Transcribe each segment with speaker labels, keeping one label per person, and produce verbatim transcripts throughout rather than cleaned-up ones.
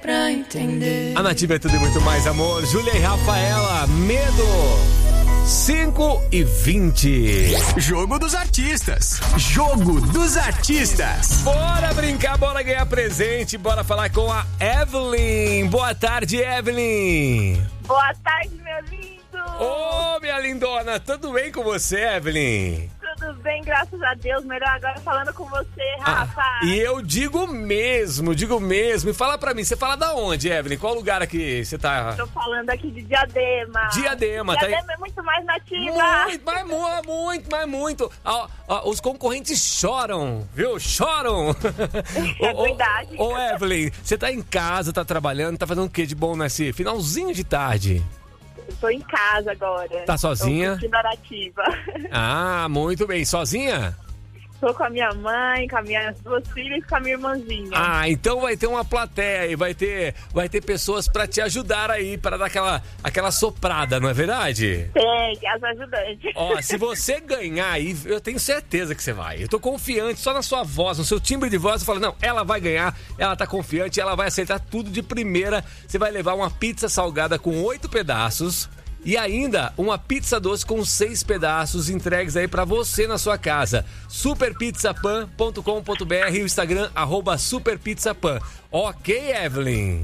Speaker 1: pra entender.
Speaker 2: A Nativa é tudo e muito mais, amor. Júlia e Rafaela, Medo. cinco e vinte.
Speaker 3: Jogo dos artistas. Jogo dos artistas.
Speaker 2: Bora brincar, bora ganhar presente. Bora falar com a Evelyn. Boa tarde, Evelyn.
Speaker 4: Boa tarde, meu lindo.
Speaker 2: Ô, oh, minha lindona, tudo bem com você, Evelyn?
Speaker 4: Tudo bem, graças a Deus. Melhor agora falando com você, Rafa.
Speaker 2: Ah, e eu digo mesmo, digo mesmo. E fala pra mim, você fala da onde, Evelyn? Qual lugar aqui você tá?
Speaker 4: Tô falando aqui de Diadema.
Speaker 2: Diadema,
Speaker 4: Diadema
Speaker 2: tá...
Speaker 4: é muito mais nativa.
Speaker 2: Muito, mas muito, muito, mas muito. Ah, ah, os concorrentes choram, viu? Choram.
Speaker 4: É verdade.
Speaker 2: Ô, ô, Evelyn, você tá em casa, tá trabalhando, tá fazendo o que de bom nesse finalzinho de tarde?
Speaker 4: Tô em casa agora.
Speaker 2: Tá sozinha?
Speaker 4: Tô curtindo a Nativa.
Speaker 2: Ah, muito bem. Sozinha?
Speaker 4: Tô com a minha mãe, com as minhas duas filhas e com a minha irmãzinha.
Speaker 2: Ah, então vai ter uma plateia aí, vai ter, vai ter pessoas pra te ajudar aí, pra dar aquela, aquela soprada, não é verdade?
Speaker 4: Tem, as ajudantes.
Speaker 2: Ó, se você ganhar aí, eu tenho certeza que você vai. Eu tô confiante só na sua voz, no seu timbre de voz. Eu falo, não, ela vai ganhar, ela tá confiante, ela vai acertar tudo de primeira. Você vai levar uma pizza salgada com oito pedaços. E ainda uma pizza doce com seis pedaços entregues aí pra você na sua casa. super pizza pan ponto com ponto b r e o Instagram, arroba superpizzapan. Ok, Evelyn?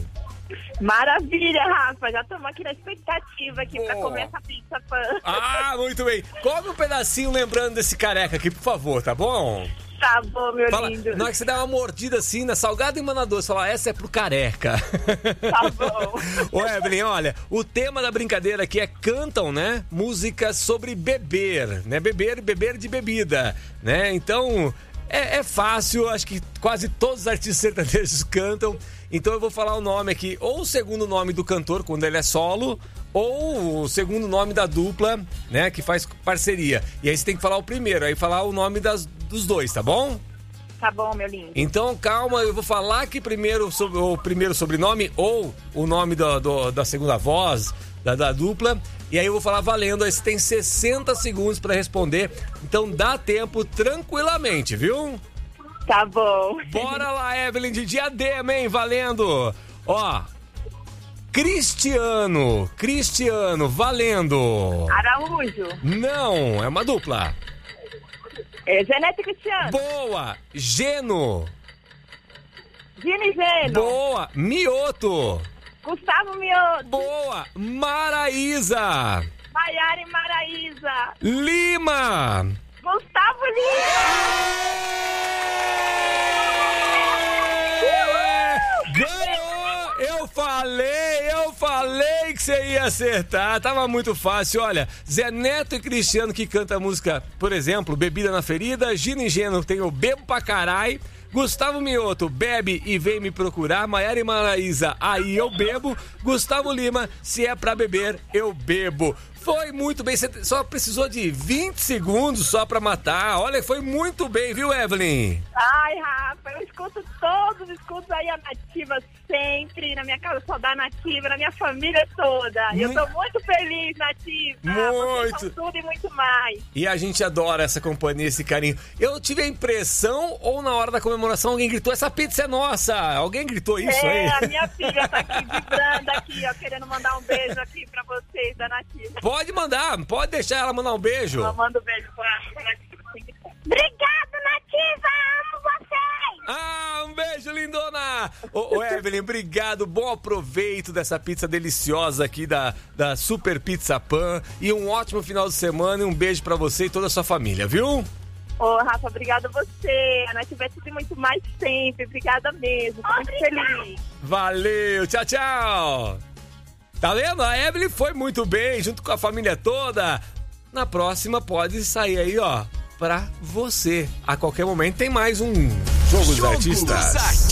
Speaker 4: Maravilha, Rafa. Já estamos aqui na expectativa aqui
Speaker 2: oh.
Speaker 4: pra comer essa pizza pan.
Speaker 2: Ah, muito bem. Come um pedacinho lembrando desse careca aqui, por favor, tá bom?
Speaker 4: Tá bom, meu
Speaker 2: Fala,
Speaker 4: lindo.
Speaker 2: na hora que você dá uma mordida assim, na salgada e na doce, fala, essa é pro careca.
Speaker 4: Tá bom.
Speaker 2: Ô, Evelyn, olha, o tema da brincadeira aqui é cantam, né? Músicas sobre beber, né? Beber, beber de bebida, né? Então, é, é fácil, acho que quase todos os artistas sertanejos cantam. Então eu vou falar o nome aqui, ou o segundo nome do cantor, quando ele é solo, ou o segundo nome da dupla, né, que faz parceria. E aí você tem que falar o primeiro, aí falar o nome das, dos dois, tá bom?
Speaker 4: Tá bom, meu lindo.
Speaker 2: Então, calma, eu vou falar aqui primeiro sobre, o primeiro sobrenome, ou o nome do, do, da segunda voz, da, da dupla, e aí eu vou falar valendo. Aí você tem sessenta segundos pra responder, então dá tempo tranquilamente, viu?
Speaker 4: Tá bom.
Speaker 2: Bora lá, Evelyn, de Diadema, hein? Valendo! Ó, Cristiano, Cristiano, valendo!
Speaker 4: Araújo.
Speaker 2: Não, é uma dupla.
Speaker 4: É Zeneto e Cristiano.
Speaker 2: Boa! Geno.
Speaker 4: Gino e Geno.
Speaker 2: Boa! Mioto.
Speaker 4: Gustavo Mioto.
Speaker 2: Boa! Maraísa.
Speaker 4: Maiara e Maraísa.
Speaker 2: Lima.
Speaker 4: Gustavo Lima.
Speaker 2: Ganhou! Eu falei, eu falei que você ia acertar. Tava muito fácil, olha. Zé Neto e Cristiano que canta a música, por exemplo, Bebida na Ferida. Gino e Geno tem o Bebo pra Carai. Gustavo Mioto, Bebe e Vem Me Procurar. Maiara e Maraísa, Aí Eu Bebo. Gustavo Lima, Se É Pra Beber, Eu Bebo. Foi muito bem, você só precisou de vinte segundos só pra matar. Olha, foi muito bem, viu, Evelyn?
Speaker 4: Ai, Rafa, eu escuto todos, escuto aí a Nativa sempre. Na minha casa só dá Nativa, na minha família toda. E eu tô muito feliz, Nativa.
Speaker 2: Muito.
Speaker 4: Vocês são tudo e muito mais.
Speaker 2: E a gente adora essa companhia, esse carinho. Eu tive a impressão, ou na hora da comemoração, alguém gritou, essa pizza é nossa. Alguém gritou isso
Speaker 4: é,
Speaker 2: aí?
Speaker 4: É, a minha filha tá aqui vibrando aqui, ó, querendo mandar um beijo aqui pra vocês da Nativa.
Speaker 2: Pode mandar, pode deixar ela mandar um beijo.
Speaker 4: Eu mando um beijo pra Nativa. Obrigado, Nativa! Amo vocês!
Speaker 2: Ah, um beijo, lindona! Ô, ô Evelyn, obrigado, bom aproveito dessa pizza deliciosa aqui da, da Super Pizza Pan. E um ótimo final de semana e um beijo pra você e toda a sua família, viu?
Speaker 4: Ô, Rafa, obrigada a você. A Nativa é tudo e muito mais sempre. Obrigada mesmo, tô muito feliz.
Speaker 2: Valeu, tchau, tchau! Tá vendo? A Evelyn foi muito bem, junto com a família toda. Na próxima pode sair aí, ó, pra você. A qualquer momento tem mais um Jogo dos Artistas.